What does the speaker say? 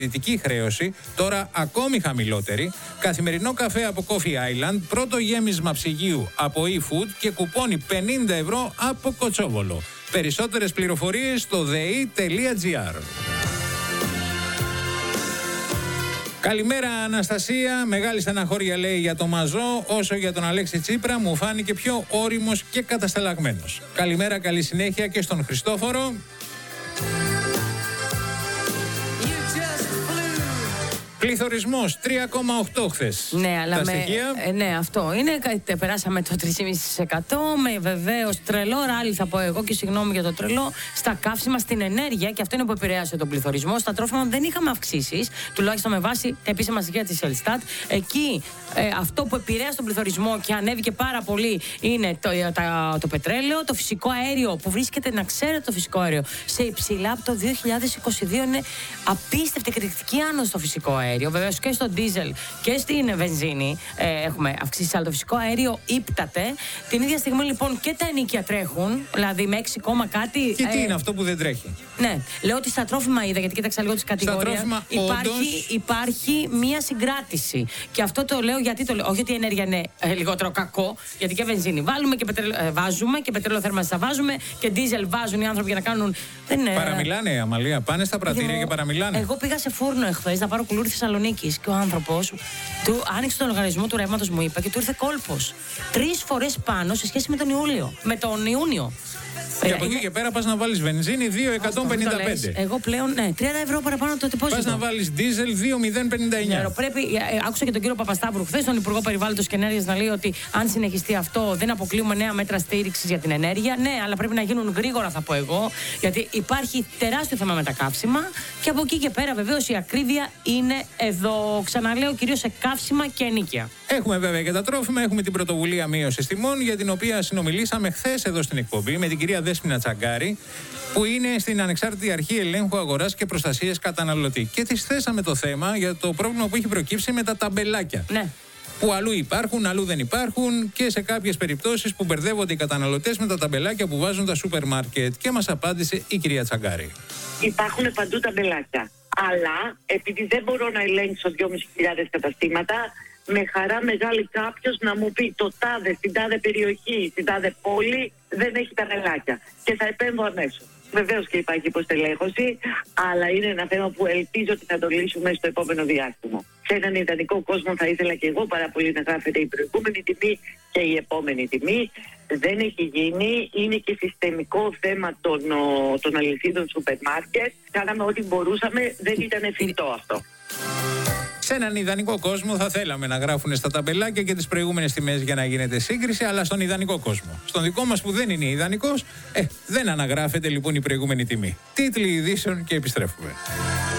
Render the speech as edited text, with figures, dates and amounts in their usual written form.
Δυτική χρέωση, τώρα ακόμη χαμηλότερη, καθημερινό καφέ από Coffee Island, πρώτο γέμισμα ψυγείου από eFood και κουπόνι 50 ευρώ από Κοτσόβολο. Περισσότερες πληροφορίες στο dei.gr. Καλημέρα Αναστασία, μεγάλη στεναχώρια λέει για το Μαζό, όσο για τον Αλέξη Τσίπρα μου φάνηκε πιο ώριμος και κατασταλαγμένος. Καλημέρα, καλή συνέχεια και στον Χριστόφορο. Πληθωρισμός 3,8 χθες. Ναι, αλλά ναι, αυτό είναι. Περάσαμε το 3,5%. Με βεβαίως τρελό ράλι, θα πω εγώ, και συγγνώμη για το τρελό, στα καύσιμα, στην ενέργεια, και αυτό είναι που επηρέασε τον πληθωρισμό. Στα τρόφιμα δεν είχαμε αυξήσεις, τουλάχιστον με βάση τα επίσημα στοιχεία της Ελστάτ. Εκεί αυτό που επηρέασε τον πληθωρισμό και ανέβηκε πάρα πολύ είναι το πετρέλαιο, το φυσικό αέριο που βρίσκεται, να ξέρετε, το φυσικό αέριο σε υψηλά από το 2022. Είναι απίστευτη εκρηκτική άνοδο στο φυσικό αέριο. Βεβαίως και στο ντίζελ και στην βενζίνη έχουμε αυξήσει, αλλά το φυσικό αέριο ύπταται. Την ίδια στιγμή λοιπόν και τα ενοίκια τρέχουν, δηλαδή με 6, κάτι. Και τι είναι αυτό που δεν τρέχει? Ναι, λέω ότι στα τρόφιμα είδα, γιατί κοίταξα λίγο τις κατηγορίες. Υπάρχει μία συγκράτηση. Και αυτό το λέω γιατί το λέω. Όχι ότι η ενέργεια είναι λιγότερο κακό, γιατί και βενζίνη βάλουμε και βάζουμε και πετρέλαιο θέρμανσης βάζουμε και ντίζελ βάζουν οι άνθρωποι για να κάνουν. Παραμιλάνε, Αμαλία, πάνε στα πρατήρια και παραμιλάνε. Εγώ πήγα σε φούρνο εχθές να πάρω κουλούρι Θεσσαλονίκης και ο άνθρωπος του άνοιξε τον λογαριασμό του ρεύματος, μου είπα, και του ήρθε κόλπος 3 φορές πάνω σε σχέση με τον Ιούνιο. Και από εκεί και πέρα πας να βάλεις βενζίνη 2,155. Εγώ πλέον, 30 ευρώ παραπάνω το τεπόζιτο. Πας να βάλεις ντίζελ 2,059. Άκουσα και τον κύριο Παπασταύρου χθες, τον Υπουργό Περιβάλλοντος και Ενέργειας, να λέει ότι αν συνεχιστεί αυτό δεν αποκλείουμε νέα μέτρα στήριξης για την ενέργεια. Ναι, αλλά πρέπει να γίνουν γρήγορα, θα πω εγώ, γιατί υπάρχει τεράστιο θέμα με τα καύσιμα. Και από εκεί και πέρα βεβαίως η ακρίβεια είναι εδώ. Ξαναλέω, κυρίως σε καύσιμα και ενοίκια. Έχουμε βέβαια και τα τρόφιμα, έχουμε την πρωτοβουλία μείωσης τιμών, για την οποία συνομιλήσαμε χθες εδώ στην εκπομπή με την κυρία Δέσποινα Τσαγκάρη, που είναι στην Ανεξάρτητη Αρχή Ελέγχου Αγοράς και Προστασίας Καταναλωτή. Και της θέσαμε το θέμα για το πρόβλημα που έχει προκύψει με τα ταμπελάκια. Ναι. Που αλλού υπάρχουν, αλλού δεν υπάρχουν, και σε κάποιες περιπτώσεις που μπερδεύονται οι καταναλωτές με τα ταμπελάκια που βάζουν τα σούπερ μάρκετ. Και μας απάντησε η κυρία Τσαγκάρη. Υπάρχουν παντού ταμπελάκια. Αλλά επειδή δεν μπορώ να ελέγξω 2.500 καταστήματα, με χαρά μεγάλη κάποιος να μου πει το τάδε, στην τάδε περιοχή, στην τάδε πόλη δεν έχει ταμπελάκια. Και θα επέμβω αμέσως. Βεβαίως και υπάρχει υποστελέχωση, αλλά είναι ένα θέμα που ελπίζω ότι θα το λύσουμε στο επόμενο διάστημα. Σε έναν ιδανικό κόσμο θα ήθελα και εγώ πάρα πολύ να γράφεται η προηγούμενη τιμή και η επόμενη τιμή. Δεν έχει γίνει, είναι και συστημικό θέμα των αλυσίδων σούπερ μάρκετ. Κάναμε ό,τι μπορούσαμε, δεν ήταν εφικτό αυτό. Σε έναν ιδανικό κόσμο θα θέλαμε να γράφουν στα ταμπελάκια και τις προηγούμενες τιμές για να γίνεται σύγκριση, αλλά στον ιδανικό κόσμο. Στον δικό μας που δεν είναι ιδανικός, δεν αναγράφεται λοιπόν η προηγούμενη τιμή. Τίτλοι ειδήσεων και επιστρέφουμε.